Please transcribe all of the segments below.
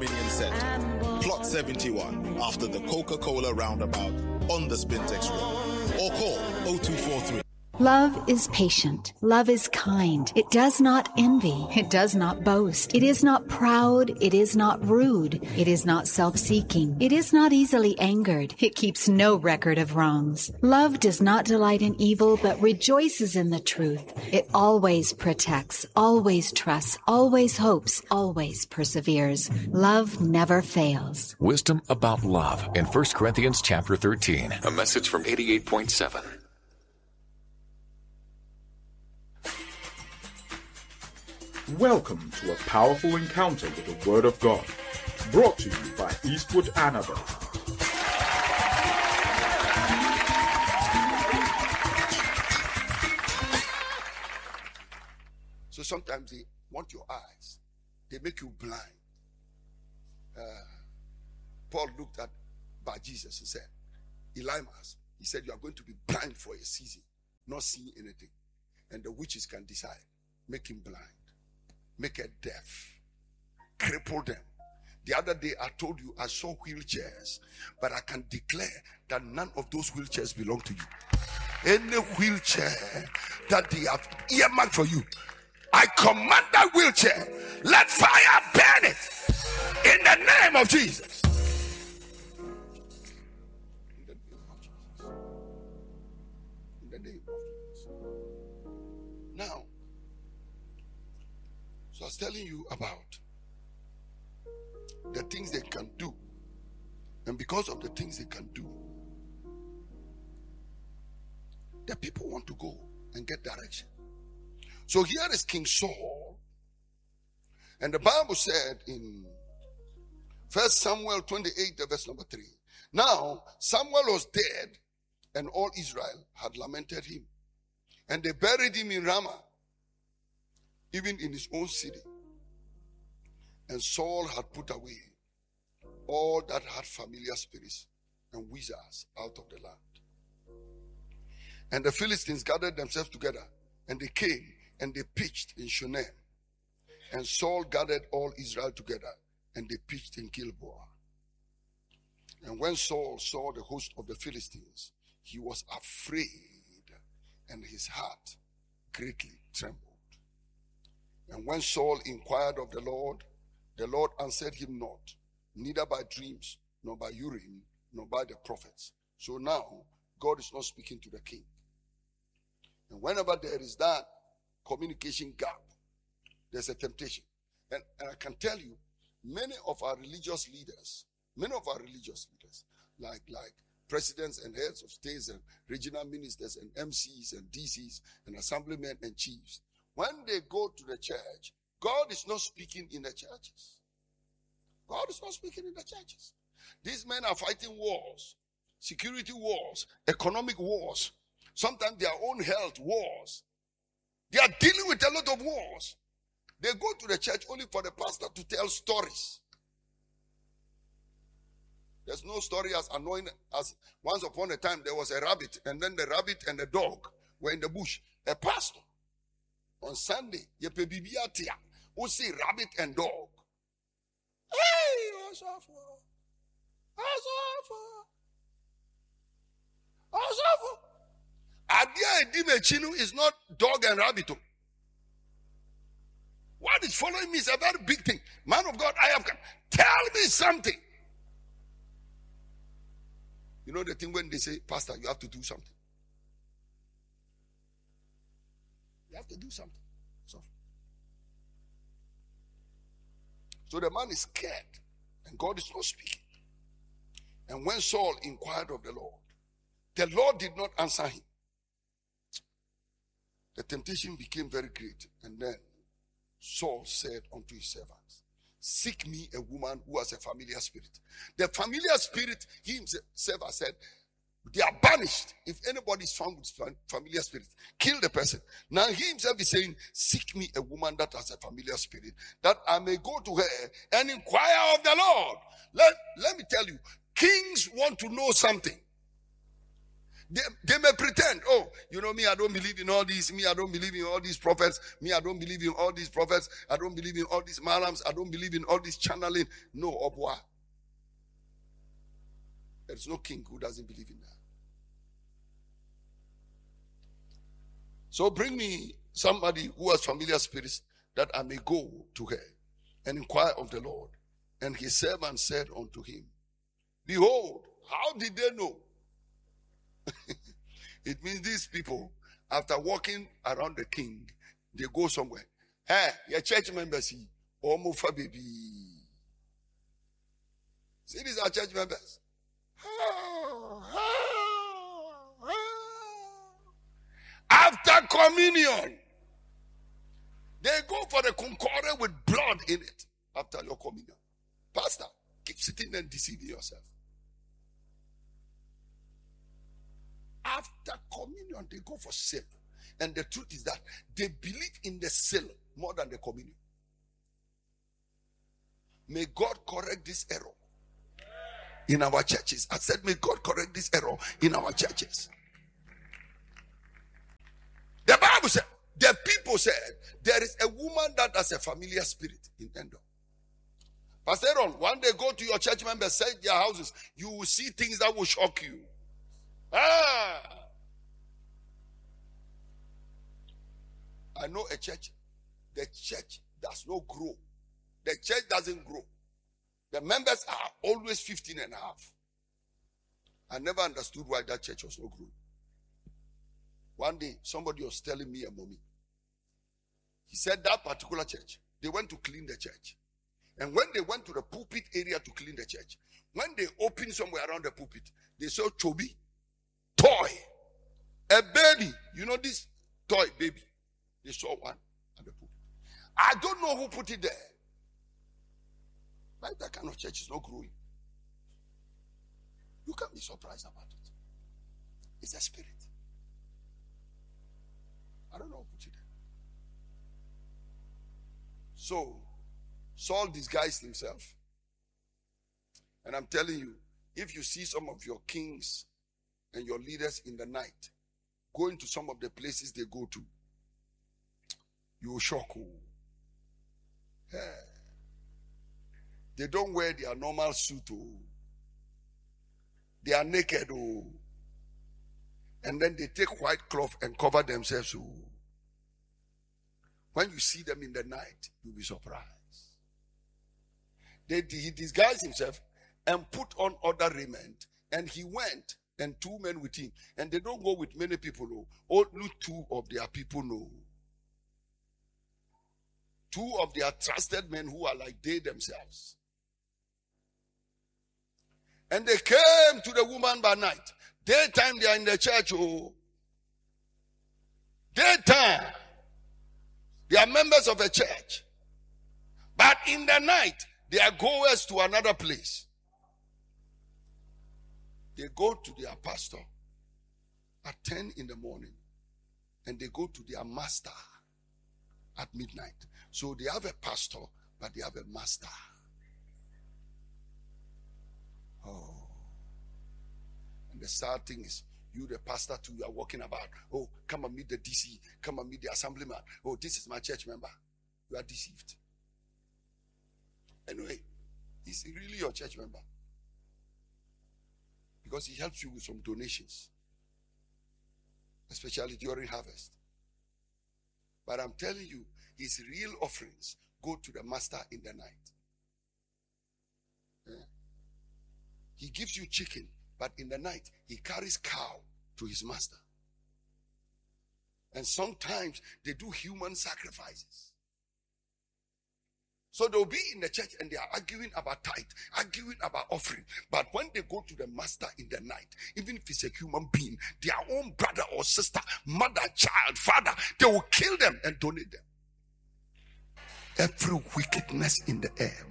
Condominium Center, Plot 71, after the Coca-Cola roundabout on the Spintex Road. Or call 0243. Love is patient. Love is kind. It does not envy. It does not boast. It is not proud. It is not rude. It is not self-seeking. It is not easily angered. It keeps no record of wrongs. Love does not delight in evil, but rejoices in the truth. It always protects, always trusts, always hopes, always perseveres. Love never fails. Wisdom about love in 1 Corinthians chapter 13. A message from 88.7. Welcome to a powerful encounter with the Word of God, brought to you by Eastwood Annabelle. So sometimes they want your eyes, they make you blind. Paul looked at by Jesus and said, Elimas, he said, you are going to be blind for a season, not seeing anything. And the witches can decide, make him blind. Make it deaf, cripple them. The other day I told you I saw wheelchairs, but I can declare that none of those wheelchairs belong to you. Any wheelchair that they have earmarked for you, I command that wheelchair, let fire burn it in the name of Jesus. In the name of Jesus. In the name of Jesus. Now, so I was telling you about the things they can do. And because of the things they can do, the people want to go and get direction. So here is King Saul. And the Bible said in 1 Samuel 28, verse number 3. Now, Samuel was dead, and all Israel had lamented him. And they buried him in Ramah, even in his own city. And Saul had put away all that had familiar spirits and wizards out of the land. And the Philistines gathered themselves together, and they came and they pitched in Shunem. And Saul gathered all Israel together, and they pitched in Gilboa. And when Saul saw the host of the Philistines, he was afraid, and his heart greatly trembled. And when Saul inquired of the Lord answered him not, neither by dreams, nor by Urim, nor by the prophets. So now, God is not speaking to the king. And whenever there is that communication gap, there's a temptation. And I can tell you, many of our religious leaders, like presidents and heads of states and regional ministers and MCs and DCs and assemblymen and chiefs, when they go to the church, God is not speaking in the churches. God is not speaking in the churches. These men are fighting wars, security wars, economic wars, sometimes their own health wars. They are dealing with a lot of wars. They go to the church only for the pastor to tell stories. There's no story as annoying as once upon a time there was a rabbit, and then the rabbit and the dog were in the bush. A pastor on Sunday, who see rabbit and dog. Hey, Osafo. Adia Edimechinu is not dog and rabbit. What is following me is a very big thing. Man of God, I have come. Tell me something. You know the thing when they say, Pastor, you have to do something. You have to do something. So the man is scared, and God is not speaking. And when Saul inquired of the Lord did not answer him. The temptation became very great. And then Saul said unto his servants, seek me a woman who has a familiar spirit. The familiar spirit, he himself has said, they are banished. If anybody is found with familiar spirit, kill the person. Now he himself is saying, seek me a woman that has a familiar spirit, that I may go to her and inquire of the Lord. Let me tell you, kings want to know something. They may pretend, oh, you know me, I don't believe in all these. Me, I don't believe in all these prophets. Me, I don't believe in all these prophets. I don't believe in all these malams. I don't believe in all this channeling. No, Obwa. There's no king who doesn't believe in that. So bring me somebody who has familiar spirits that I may go to her and inquire of the Lord. And his servant said unto him, behold, how did they know? It means these people, after walking around the king, they go somewhere. Hey, your church members, see, baby. See, these are church members. After communion, they go for the concordant with blood in it. After your communion, pastor, keep sitting and deceiving yourself. After communion, they go for seal. And the truth is that they believe in the seal more than the communion. May God correct this error in our churches. I said, may God correct this error in our churches. The Bible said, the people said, there is a woman that has a familiar spirit in Endo. Pastor Aaron, one day go to your church members, say their houses, you will see things that will shock you. I know a church. The church does not grow. The church doesn't grow. The members are always 15 and a half. I never understood why that church was not growing. One day, somebody was telling me a mommy. He said that particular church, they went to clean the church. And when they went to the pulpit area to clean the church, when they opened somewhere around the pulpit, they saw Chobi, toy, a baby. You know this toy baby? They saw one at the pulpit. I don't know who put it there. But that kind of church is not growing. You can't be surprised about it. It's a spirit. I don't know who put it there. So, Saul disguised himself. And I'm telling you, if you see some of your kings and your leaders in the night going to some of the places they go to, you will shock. Yeah. They don't wear their normal suit. They are naked. And then they take white cloth and cover themselves. When you see them in the night, you'll be surprised. He disguised himself and put on other raiment. And he went, and 2 men with him. And they don't go with many people. Only 2 of their people know. 2 of their trusted men who are like they themselves. And they came to the woman by night. Daytime they are in the church. Daytime they are members of a church. But in the night they are goers to another place. They go to their pastor at 10 in the morning. And they go to their master at midnight. So they have a pastor, but they have a master. Oh. And the sad thing is, you the pastor too, you are walking about. Oh, come and meet the DC. Come and meet the assemblyman. Oh, this is my church member. You are deceived. Anyway, he's really your church member. Because he helps you with some donations. Especially during harvest. But I'm telling you, his real offerings go to the master in the night. Yeah. He gives you chicken, but in the night, he carries cow to his master. And sometimes they do human sacrifices. So they'll be in the church and they are arguing about tithe, arguing about offering. But when they go to the master in the night, even if it's a human being, their own brother or sister, mother, child, father, they will kill them and donate them. Every wickedness in the air,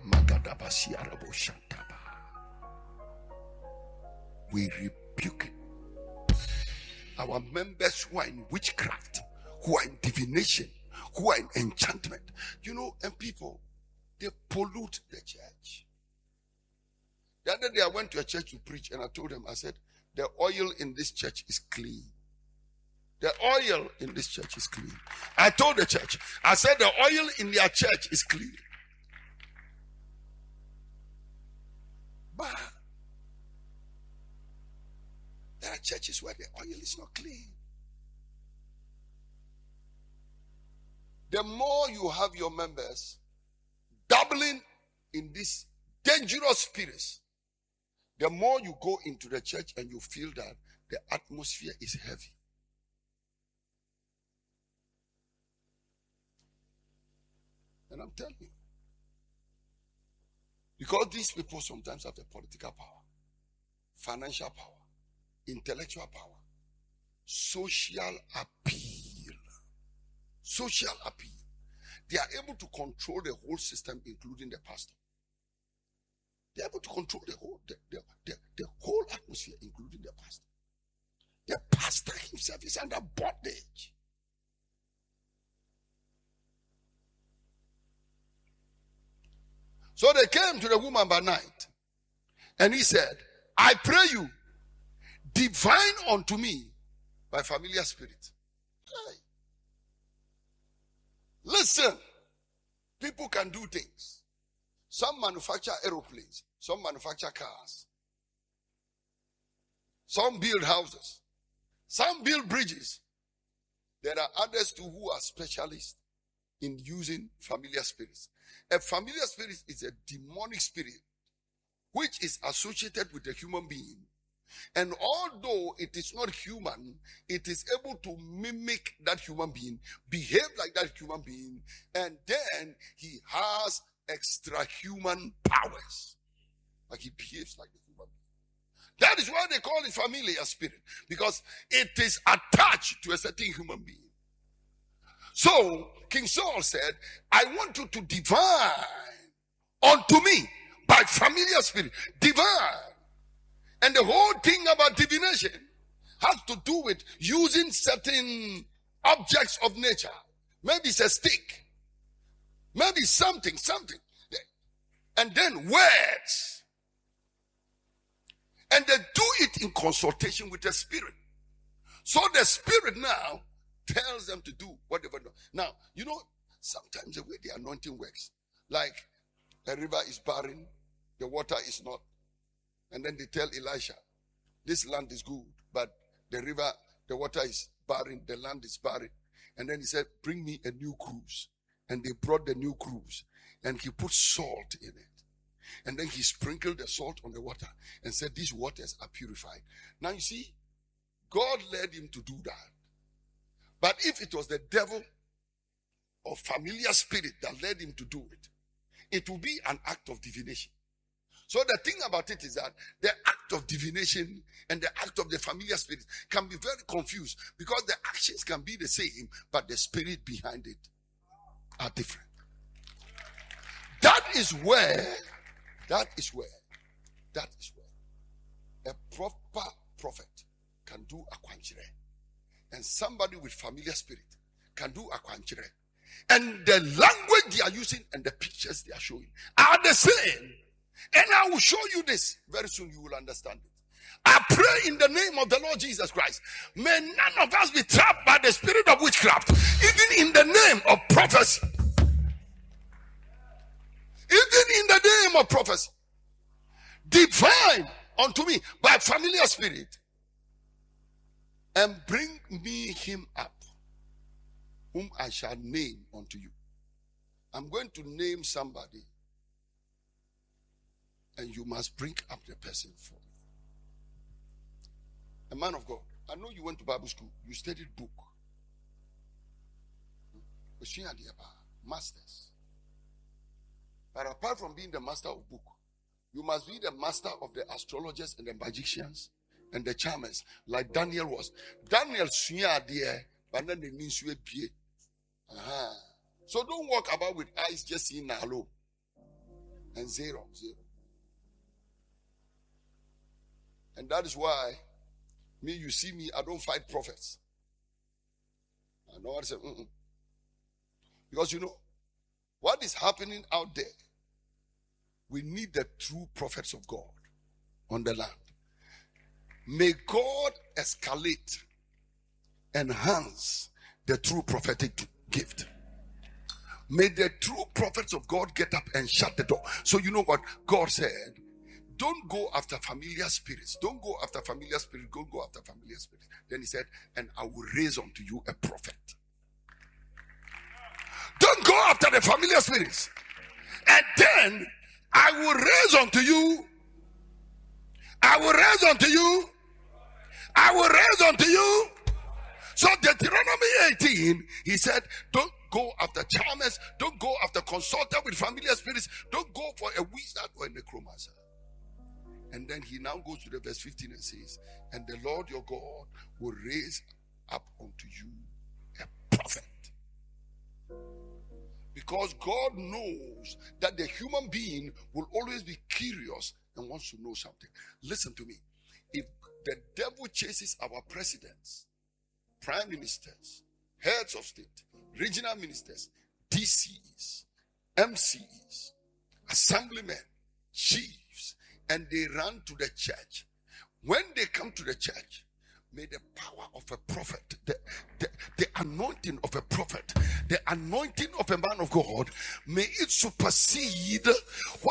we rebuke it. Our members who are in witchcraft, who are in divination, who are in enchantment, and people, they pollute the church. The other day I went to a church to preach and I told them, I said, the oil in this church is clean. The oil in this church is clean. I told the church, I said the oil in their church is clean. But there are churches where the oil is not clean. The more you have your members dabbling in these dangerous spirits, the more you go into the church and you feel that the atmosphere is heavy. And I'm telling you, because these people sometimes have the political power, financial power, intellectual power, social appeal. Social appeal. They are able to control the whole system, including the pastor. They are able to control the whole atmosphere, including the pastor. The pastor himself is under bondage. So they came to the woman by night, and he said, I pray you, divine unto me by familiar spirit. Hey. Listen, people can do things. Some manufacture aeroplanes, some manufacture cars, some build houses, some build bridges. There are others too who are specialists in using familiar spirits. A familiar spirit is a demonic spirit which is associated with a human being. And although it is not human, it is able to mimic that human being, behave like that human being, and then he has extra human powers. Like he behaves like the human being. That is why they call it familiar spirit, because it is attached to a certain human being. So King Saul said, I want you to divine unto me by familiar spirit. Divine. And the whole thing about divination has to do with using certain objects of nature. Maybe it's a stick. Maybe something. And then words. And they do it in consultation with the spirit. So the spirit now tells them to do whatever. Now, you know, sometimes the way the anointing works, like a river is barren, the water is not. And then they tell Elisha, this land is good, but the river, the water is barren, the land is barren. And then he said, bring me a new cruse. And they brought the new cruse. And he put salt in it. And then he sprinkled the salt on the water and said, these waters are purified. Now you see, God led him to do that. But if it was the devil or familiar spirit that led him to do it, it would be an act of divination. So the thing about it is that the act of divination and the act of the familiar spirit can be very confused, because the actions can be the same, but the spirit behind it are different. That is where a proper prophet can do akwankyerɛ, and somebody with familiar spirit can do akwankyerɛ. And the language they are using and the pictures they are showing are the same. And I will show you this. Very soon you will understand it. I pray in the name of the Lord Jesus Christ, may none of us be trapped by the spirit of witchcraft, even in the name of prophecy. Even in the name of prophecy. Divine unto me by familiar spirit, and bring me him up, whom I shall name unto you. I'm going to name somebody, and you must bring up the person for me. A man of God. I know you went to Bible school. You studied book. Masters. But apart from being the master of book, you must be the master of the astrologers and the magicians and the charmers, like Daniel was. Daniel but then they means you a. So don't walk about with eyes just seeing Nalo and zero. And that is why you see me, I don't fight prophets. I know what I say. Because you know, what is happening out there, we need the true prophets of God on the land. May God escalate, enhance the true prophetic gift. May the true prophets of God get up and shut the door. So you know what God said? Don't go after familiar spirits. Don't go after familiar spirits. Don't go after familiar spirits. Then he said, and I will raise unto you a prophet. Don't go after the familiar spirits. And then I will raise unto you. I will raise unto you. I will raise unto you. So Deuteronomy 18, he said, don't go after charmers. Don't go after consultant with familiar spirits. Don't go for a wizard or a necromancer. And then he now goes to the verse 15 and says, and the Lord your God will raise up unto you a prophet. Because God knows that the human being will always be curious and wants to know something. Listen to me. If the devil chases our presidents, prime ministers, heads of state, regional ministers, DCs, MCs, assemblymen, chiefs, and they run to the church, when they come to the church, may the power of a prophet, the anointing of a prophet, the anointing of a man of God, may it supersede